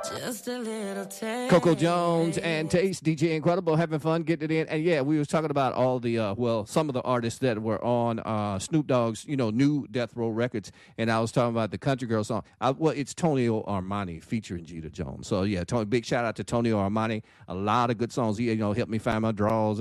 Just a little taste. Coco Jones and Taste, DJ Incredible, having fun getting it in. And yeah, we was talking about all the, some of the artists that were on Snoop Dogg's, new Death Row Records. And I was talking about the Country Girl song. It's Tonio Armani featuring Jeter Jones. So yeah, big shout out to Tonio Armani. A lot of good songs. He, helped me find my draws.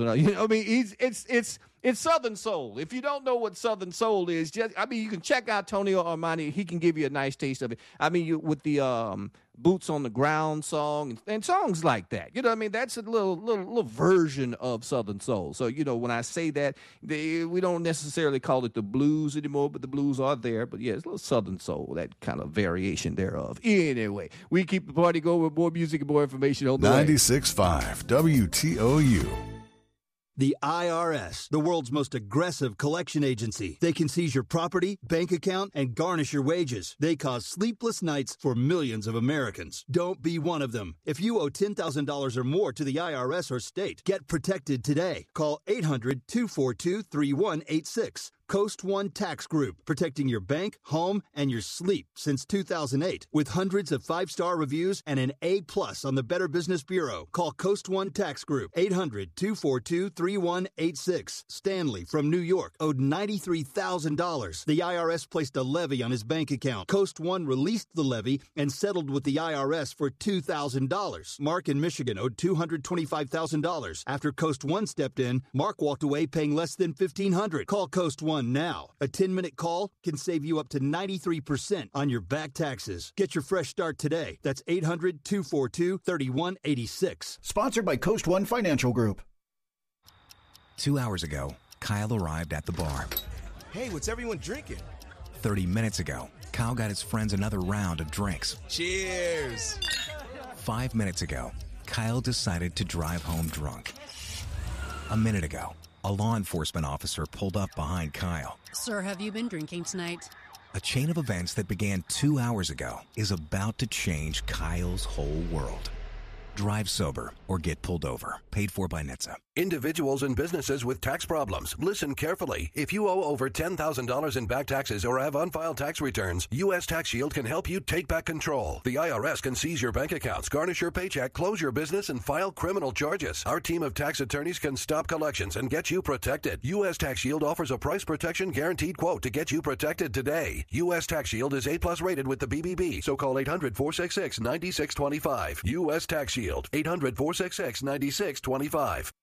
It's Southern Soul. If you don't know what Southern Soul is, you can check out Tonio Armani. He can give you a nice taste of it. With the Boots on the Ground song and songs like that. That's a little version of Southern Soul. So, when I say that, we don't necessarily call it the blues anymore, but the blues are there. But yeah, it's a little Southern Soul, that kind of variation thereof. Anyway, we keep the party going with more music and more information on the 96.5 WTOU. The IRS, the world's most aggressive collection agency. They can seize your property, bank account, and garnish your wages. They cause sleepless nights for millions of Americans. Don't be one of them. If you owe $10,000 or more to the IRS or state, get protected today. Call 800-242-3186. Coast One Tax Group, protecting your bank, home, and your sleep since 2008. With hundreds of 5-star reviews and an A+ on the Better Business Bureau. Call Coast One Tax Group, 800-242-3186. Stanley from New York owed $93,000. The IRS placed a levy on his bank account. Coast One released the levy and settled with the IRS for $2,000. Mark in Michigan owed $225,000. After Coast One stepped in, Mark walked away paying less than $1,500. Call Coast One now. A 10-minute call can save you up to 93% on your back taxes. Get your fresh start today. That's 800-242-3186. Sponsored by Coast One Financial Group. 2 hours ago, Kyle arrived at the bar. Hey, what's everyone drinking? 30 minutes ago, Kyle got his friends another round of drinks. Cheers! 5 minutes ago, Kyle decided to drive home drunk. A minute ago, a law enforcement officer pulled up behind Kyle. Sir, have you been drinking tonight? A chain of events that began 2 hours ago is about to change Kyle's whole world. Drive sober or get pulled over. Paid for by NHTSA. Individuals and businesses with tax problems, listen carefully. If you owe over $10,000 in back taxes or have unfiled tax returns, U.S. Tax Shield can help you take back control. The IRS can seize your bank accounts, garnish your paycheck, close your business, and file criminal charges. Our team of tax attorneys can stop collections and get you protected. U.S. Tax Shield offers a price protection guaranteed quote to get you protected today. U.S. Tax Shield is A+ rated with the BBB, so call 800-466-9625. U.S. Tax Shield, 800-466-9625.